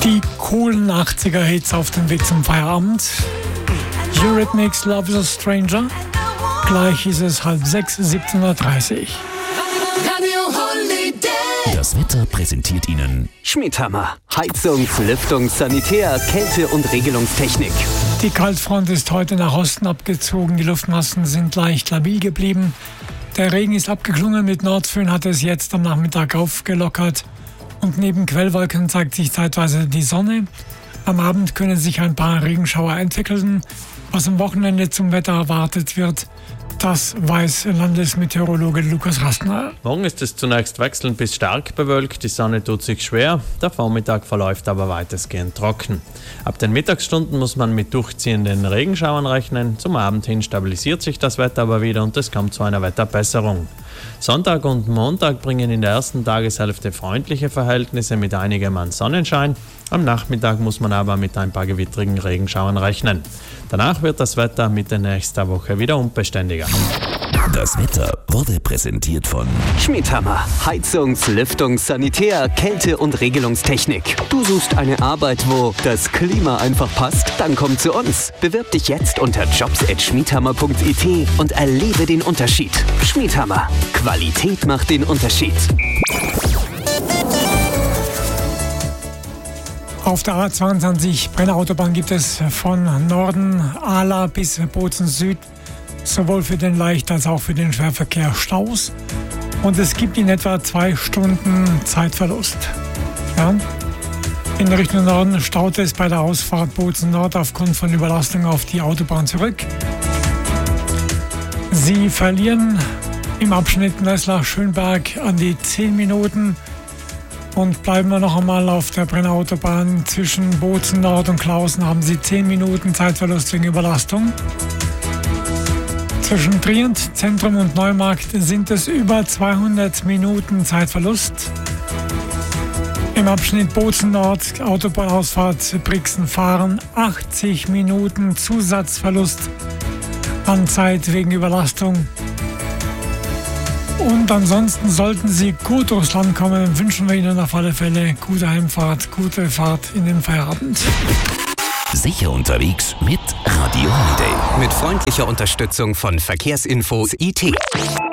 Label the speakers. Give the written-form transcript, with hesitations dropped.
Speaker 1: Die coolen 80er-Hits auf dem Weg zum Feierabend. Eurythmics, Love is a Stranger. Gleich ist es 5:30, 17:30 Uhr.
Speaker 2: Das Wetter präsentiert Ihnen
Speaker 3: Schmidhammer. Heizungs-, Lüftungs-, Sanitär-, Kälte- und Regelungstechnik.
Speaker 1: Die Kaltfront ist heute nach Osten abgezogen. Die Luftmassen sind leicht labil geblieben. Der Regen ist abgeklungen. Mit Nordföhn hat es jetzt am Nachmittag aufgelockert. Und neben Quellwolken zeigt sich zeitweise die Sonne. Am Abend können sich ein paar Regenschauer entwickeln. Was am Wochenende zum Wetter erwartet wird, das weiß Landesmeteorologe Lukas Rastner.
Speaker 4: Morgen ist es zunächst wechselnd bis stark bewölkt, die Sonne tut sich schwer, der Vormittag verläuft aber weitestgehend trocken. Ab den Mittagsstunden muss man mit durchziehenden Regenschauern rechnen, zum Abend hin stabilisiert sich das Wetter aber wieder und es kommt zu einer Wetterbesserung. Sonntag und Montag bringen in der ersten Tageshälfte freundliche Verhältnisse mit einigem an Sonnenschein. Am Nachmittag muss man aber mit ein paar gewittrigen Regenschauern rechnen. Danach wird das Wetter Mitte nächster Woche wieder unbeständiger.
Speaker 2: Das Wetter wurde präsentiert von
Speaker 3: Schmidhammer. Heizungs-, Lüftungs-, Sanitär-, Kälte- und Regelungstechnik. Du suchst eine Arbeit, wo das Klima einfach passt? Dann komm zu uns. Bewirb dich jetzt unter jobs@schmidhammer.it und erlebe den Unterschied. Schmidhammer. Qualität macht den Unterschied.
Speaker 1: Auf der A22 Brenner-Autobahn gibt es von Norden Ala bis Bozen Süd sowohl für den Leicht- als auch für den Schwerverkehr Staus. Und es gibt in etwa 2 Stunden Zeitverlust. Ja. In Richtung Norden staut es bei der Ausfahrt Bozen Nord aufgrund von Überlastung auf die Autobahn zurück. Sie verlieren im Abschnitt Neuslach-Schönberg an die 10 Minuten. Und bleiben wir noch einmal auf der Brenner Autobahn zwischen Bozen Nord und Klausen haben Sie 10 Minuten Zeitverlust wegen Überlastung. Zwischen Trient, Zentrum und Neumarkt sind es über 200 Minuten Zeitverlust. Im Abschnitt Bozen Nord, Autobahnausfahrt Brixen fahren 80 Minuten Zusatzverlust an Zeit wegen Überlastung. Und ansonsten sollten Sie gut durchs Land kommen, wünschen wir Ihnen auf alle Fälle gute Heimfahrt, gute Fahrt in den Feierabend.
Speaker 2: Sicher unterwegs mit Radio Holiday.
Speaker 3: Mit freundlicher Unterstützung von Verkehrsinfo IT.